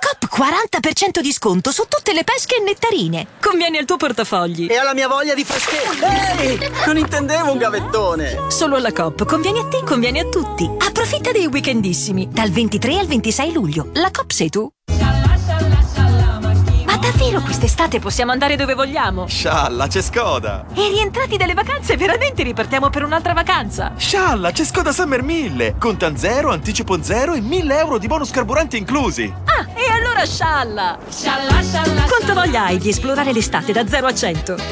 Coop 40% di sconto su tutte le pesche e nettarine. Conviene al tuo portafogli. E alla mia voglia di freschezza. Ehi, non intendevo un gavettone. Solo alla Coop. Conviene a te, conviene a tutti. Approfitta dei weekendissimi. Dal 23 al 26 luglio. La Coop sei tu. Ma davvero quest'estate possiamo andare dove vogliamo? Scialla, c'è Skoda! E rientrati dalle vacanze, veramente ripartiamo per un'altra vacanza? Scialla, c'è Skoda Summer 1000! Contan zero, anticipo zero e 1.000 euro di bonus carburanti inclusi! Ah, e allora scialla! Scialla, scialla! Quanta voglia hai di esplorare l'estate da 0 a 100?